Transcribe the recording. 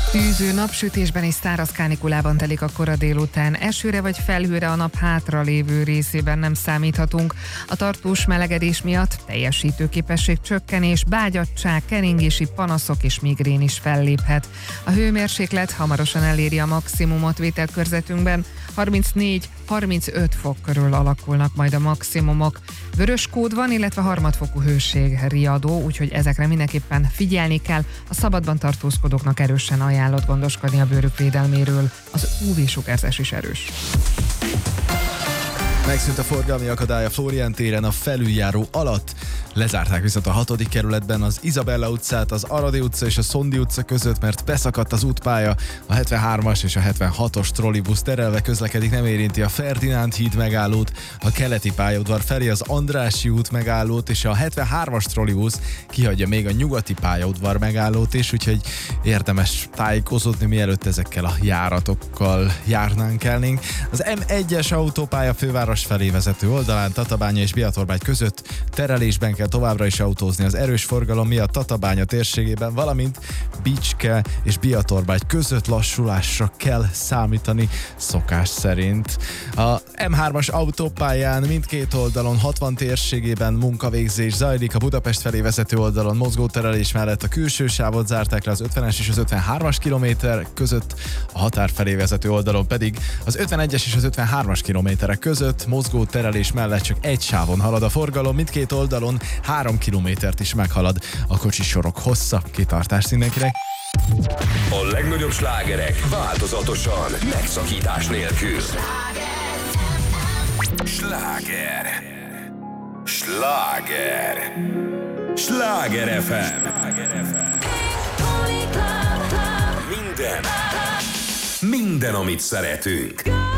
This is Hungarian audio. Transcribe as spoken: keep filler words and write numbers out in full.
Tűző napsütésben és száraz kánikulában telik a kora délután. Esőre vagy felhőre a nap hátra lévő részében nem számíthatunk. A tartós melegedés miatt teljesítőképesség csökkenés, bágyadtság, keringési panaszok és migrén is felléphet. A hőmérséklet hamarosan eléri a maximumot vételkörzetünkben. harmincnégy harmincöt fok körül alakulnak majd a maximumok. Vörös kód van, illetve harmadfokú hőség riadó, úgyhogy ezekre mindenképpen figyelni kell. A szabadban tartózkodóknak erősen ajánlott gondoskodni a bőrük védelméről. Az ú vé-sugárzás is erős. Megszűnt a forgalmi akadály a Flórián téren a felüljáró alatt. Lezárták viszont a hatodik kerületben az Izabella utcát, az Aradi utca és a Szondi utca között, mert beszakadt az útpálya. A hetvenhármas és a hetvenhatos trollibusz terelve közlekedik, nem érinti a Ferdinánd híd megállót, a keleti pályaudvar felé az Andrássy út megállót, és a hetvenhármas trollibusz kihagyja még a nyugati pályaudvar megállót is, úgyhogy érdemes tájékozódni, mielőtt ezekkel a járatokkal járnánk elnénk. Az em egyes autópálya főváros felé vezető oldalán Tatabánya és Biatorbágy között terelésben kell továbbra is autózni az erős forgalom miatt Tatabánya térségében, valamint Bicske és Biatorbágy között lassulásra kell számítani szokás szerint. A em hármas autópályán mindkét oldalon hatvan térségében munkavégzés zajlik, a Budapest felé vezető oldalon mozgóterelés mellett a külső sávot zárták le az ötvenes és az ötvenhármas kilométer között, a határ felé vezető oldalon pedig az ötvenegyes és az ötvenhármas kilométerek között mozgóterelés mellett csak egy sávon halad a forgalom, mindkét oldalon három kilométert is meghalad a kocsisorok hossza. Kitartást mindenkinek! A legnagyobb slágerek változatosan, megszakítás nélkül. Sláger. Sláger. Sláger ef em. Minden. Minden, amit szeretünk.